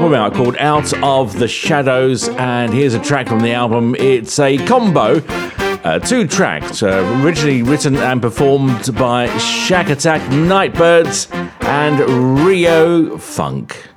album out called Out of the Shadows, and here's a track from the album. It's a combo, 2 tracks, originally written and performed by Shack Attack, Nightbirds, and Rio Funk.